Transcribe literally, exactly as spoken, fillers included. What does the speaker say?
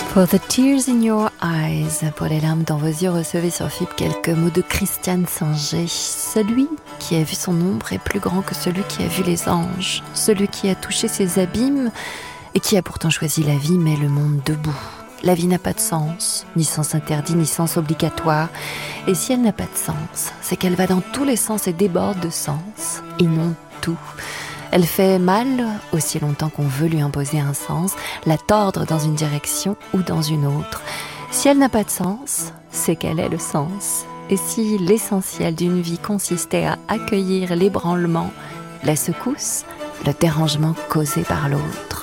For the tears in your eyes, pour les larmes dans vos yeux, recevez sur F I B quelques mots de Christiane Singer. Celui qui a vu son ombre est plus grand que celui qui a vu les anges. Celui qui a touché ses abîmes et qui a pourtant choisi la vie met le monde debout. La vie n'a pas de sens, ni sens interdit, ni sens obligatoire. Et si elle n'a pas de sens, c'est qu'elle va dans tous les sens et déborde de sens, et non tout. Elle fait mal aussi longtemps qu'on veut lui imposer un sens, la tordre dans une direction ou dans une autre. Si elle n'a pas de sens, c'est qu'elle est le sens. Et si l'essentiel d'une vie consistait à accueillir l'ébranlement, la secousse, le dérangement causé par l'autre.